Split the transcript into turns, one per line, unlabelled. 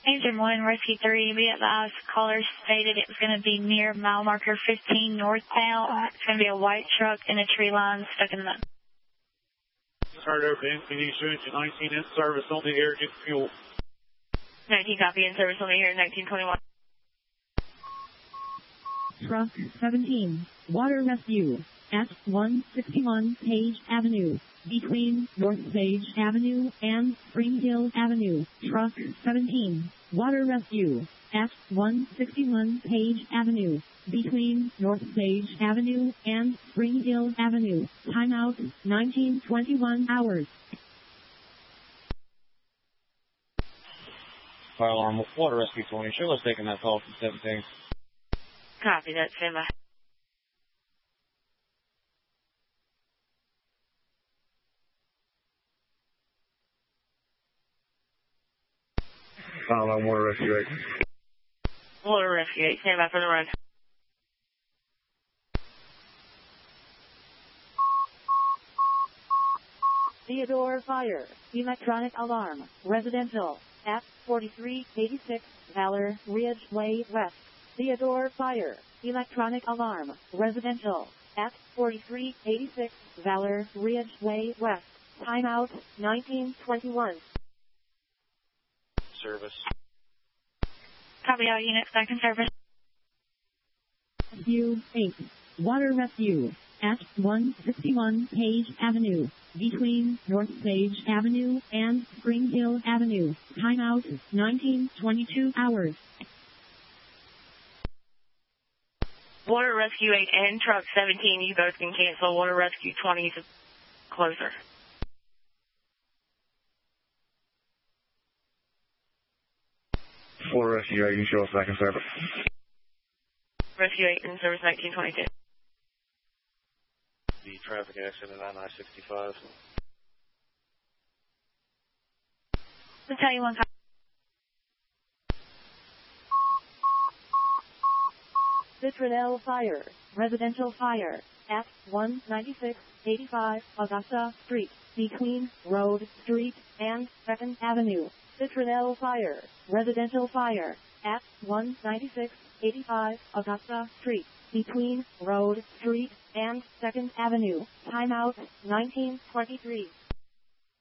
Agent 1, Rescue 3, be advised, caller stated it was going to be near mile marker 15 northbound. It's going to be a white truck in a tree line stuck in the mud.
Start over to MPD, Shooting 19 in service on the air, get fuel.
19 copy, in service on the air, 1921.
Truck 17, Water Rescue, at 161 Page Avenue, between North Page Avenue and Spring Hill Avenue. Truck 17, Water Rescue, at 161 Page Avenue, between North Page Avenue and Spring Hill Avenue. Timeout, 1921 hours.
Fire alarm, Water Rescue 20. Show us taking that call from 17.
Copy that, stand by.
Fire alarm, Water Rescue 8.
Water Rescue 8, stand by for the run.
Theodore Fire, electronic alarm, residential, at 4386 Valor Ridge Way West. Theodore Fire, electronic alarm, residential, at 4386 Valor Ridge Way West. Timeout, 1921.
Service.
Copy all units back in service.
Rescue 8, Water Rescue, at 161 Page Avenue, between North Page Avenue and Spring Hill Avenue. Timeout, 1922 hours.
Water Rescue 8 and Truck 17, you both can cancel. Water Rescue 20 is closer.
Water Rescue 8, you can show us back in service.
Rescue 8 in service 1922.
The traffic accident on I-65.
Battalion 1.
Citronelle Fire, residential fire, at 19685 Augusta Street, between Road Street and 2nd Avenue. Citronelle Fire, residential fire, at 19685 Augusta Street, between Road Street and 2nd Avenue. Timeout, 1923.